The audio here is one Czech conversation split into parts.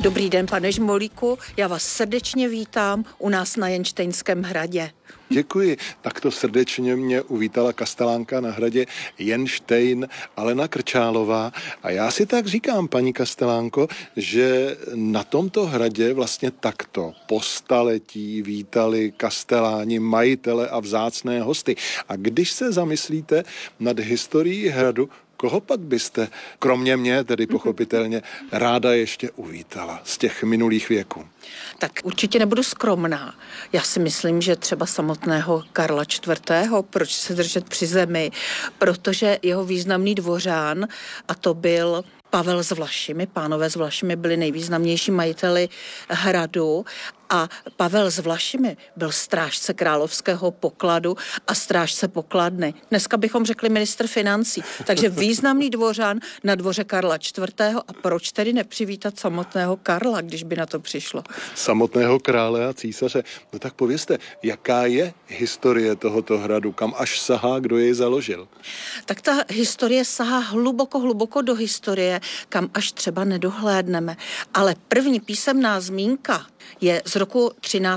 Dobrý den, pane Žmolíku, já vás srdečně vítám u nás na Jenštejnském hradě. Děkuji. Takto srdečně mě uvítala kastelánka na hradě Jenštejn Alena Krčálová. A já si tak říkám, paní kastelánko, že na tomto hradě vlastně takto po staletí vítali kasteláni, majitele a vzácné hosty. A když se zamyslíte nad historií hradu, koho pak byste, kromě mě, tedy pochopitelně, ráda ještě uvítala z těch minulých věků? Tak určitě nebudu skromná. Já si myslím, že třeba samotného Karla IV., proč se držet při zemi, protože jeho významný dvořán, a to byl Pavel s Vlašimi, pánové s Vlašimi byli nejvýznamnější majiteli hradu a Pavel s Vlašimi byl strážce královského pokladu a strážce pokladny. Dneska bychom řekli ministr financí. Takže významný dvořán na dvoře Karla IV. A proč tedy nepřivítat samotného Karla, když by na to přišlo? Samotného krále a císaře. No tak povězte, jaká je historie tohoto hradu, kam až sahá, kdo jej založil? Tak ta historie sahá hluboko do historie, kam až třeba nedohlédneme. Ale první písemná zmínka je z roku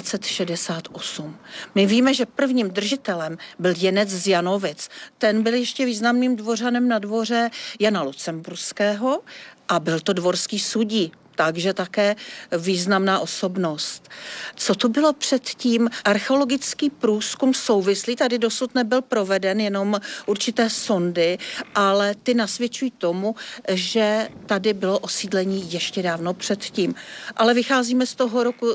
1368. My víme, že prvním držitelem byl Jenec z Janovic. Ten byl ještě významným dvořanem na dvoře Jana Lucemburského a byl to dvorský sudí. Takže také významná osobnost. Co to bylo předtím? Archeologický průzkum souvislý tady dosud nebyl proveden, jenom určité sondy, ale ty nasvědčují tomu, že tady bylo osídlení ještě dávno předtím. Ale vycházíme z toho roku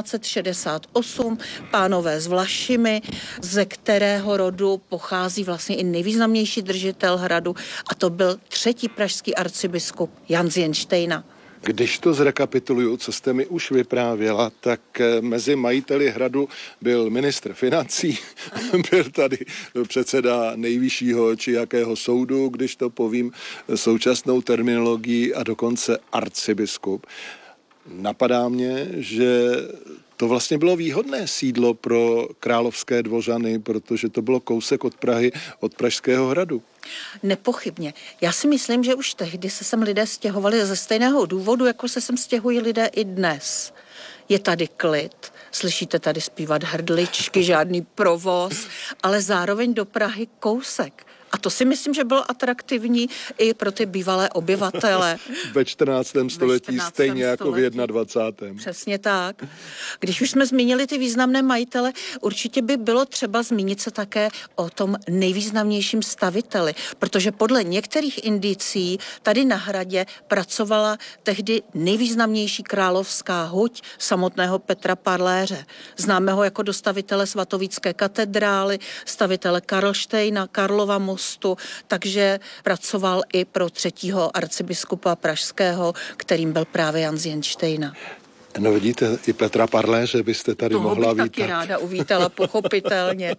1368, pánové s Vlašimi, ze kterého rodu pochází vlastně i nejvýznamnější držitel hradu, a to byl třetí pražský arcibiskup Jan z Jenštejna. Když to zrekapituluju, co jste mi už vyprávěla, tak mezi majiteli hradu byl ministr financí, byl tady předseda nejvyššího či jakého soudu, když to povím současnou terminologií, a dokonce arcibiskup. Napadá mě, že to vlastně bylo výhodné sídlo pro královské dvořany, protože to bylo kousek od Prahy, od Pražského hradu. Nepochybně. Já si myslím, že už tehdy se sem lidé stěhovali ze stejného důvodu, jako se sem stěhují lidé i dnes. Je tady klid, slyšíte tady zpívat hrdličky, žádný provoz, ale zároveň do Prahy kousek. A to si myslím, že bylo atraktivní i pro ty bývalé obyvatele. Ve 14. století stejně jako v 21. Přesně tak. Když už jsme zmínili ty významné majitele, určitě by bylo třeba zmínit se také o tom nejvýznamnějším staviteli, protože podle některých indicí tady na hradě pracovala tehdy nejvýznamnější královská huť samotného Petra Parléře. Známe ho jako dostavitele svatovícké katedrály, stavitele Karlštejna, Karlova mostu, takže pracoval i pro třetího arcibiskupa pražského, kterým byl právě Jan z Jenštejna. No vidíte, i Petra Parléře byste tady mohla vítat. Toho bych taky ráda uvítala, pochopitelně.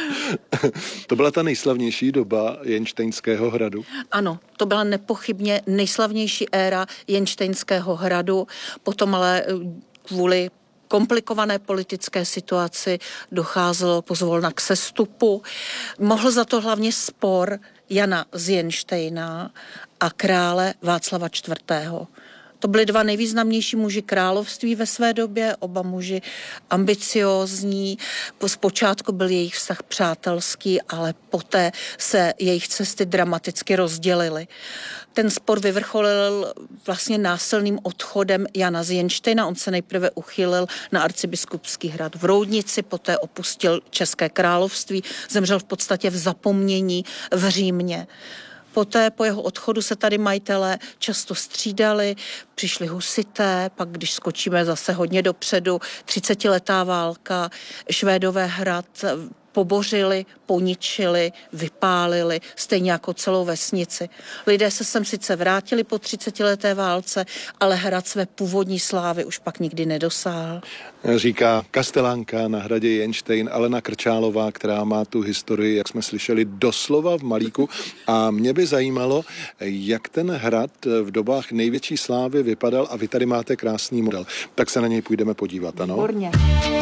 To byla ta nejslavnější doba Jenštejnského hradu? Ano, to byla nepochybně nejslavnější éra Jenštejnského hradu, potom ale kvůli komplikované politické situaci docházelo pozvolna k sestupu. Mohl za to hlavně spor Jana z Jenštejna a krále Václava IV. To byli dva nejvýznamnější muži království ve své době, oba muži ambiciózní. Zpočátku byl jejich vztah přátelský, ale poté se jejich cesty dramaticky rozdělily. Ten spor vyvrcholil vlastně násilným odchodem Jana z Jenštejna. On se nejprve uchýlil na arcibiskupský hrad v Roudnici, poté opustil České království, zemřel v podstatě v zapomnění v Římě. Poté po jeho odchodu se tady majitelé často střídali, přišli husité, pak když skočíme zase hodně dopředu, 30letá válka, Švédové hrad pobořili, poničili, vypálili, stejně jako celou vesnici. Lidé se sem sice vrátili po 30leté válce, ale hrad své původní slávy už pak nikdy nedosáhl. Říká kastelánka na hradě Jenštejn Alena Krčálová, která má tu historii, jak jsme slyšeli, doslova v malíku. A mě by zajímalo, jak ten hrad v dobách největší slávy vypadal, a vy tady máte krásný model. Tak se na něj půjdeme podívat, ano? Výborně.